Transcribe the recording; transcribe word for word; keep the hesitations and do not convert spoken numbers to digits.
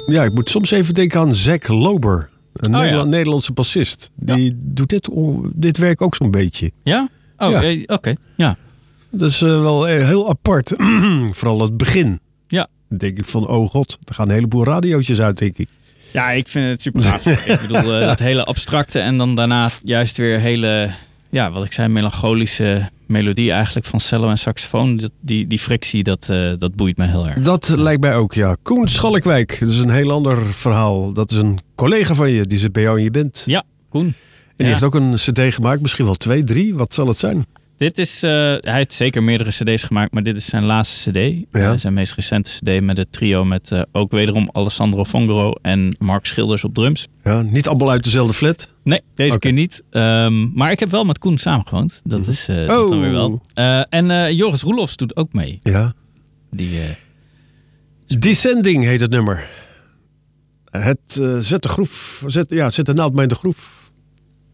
Ja, ik moet soms even denken aan Zack Lober. Een Oh, Nederla- ja. Nederlandse bassist. Die ja. doet dit, dit werk ook zo'n beetje. Ja? Oh, ja. eh, oké. Okay. Ja. Dat is uh, wel heel apart. Vooral het begin. Ja. Dan denk ik van, oh god, er gaan een heleboel radiootjes uit, denk ik. Ja, ik vind het super gaaf. Ik bedoel, uh, dat hele abstracte en dan daarna juist weer hele, ja, wat ik zei, melancholische melodie eigenlijk van cello en saxofoon. Die, die, die frictie, dat, uh, dat boeit me heel erg. Dat ja. lijkt mij ook, ja. Koen Schalkwijk, dat is een heel ander verhaal. Dat is een collega van je, die zit bij jou in je band. Ja, Koen. En die ja. heeft ook een cd gemaakt, misschien wel twee, drie. Wat zal het zijn? Dit is, uh, hij heeft zeker meerdere cd's gemaakt, maar dit is zijn laatste cd. Ja. Uh, zijn meest recente cd met het trio met uh, ook wederom Alessandro Fongaro en Mark Schilders op drums. Ja, niet allemaal uit dezelfde flat? Nee, deze okay. keer niet. Um, maar ik heb wel met Koen samengewoond. Dat is uh, dat oh. dan weer wel. Uh, en uh, Joris Roelofs doet ook mee. Ja. Die, uh, Descending heet het nummer. Het uh, zet de groef, zet, ja, zet de naald mij in de groef.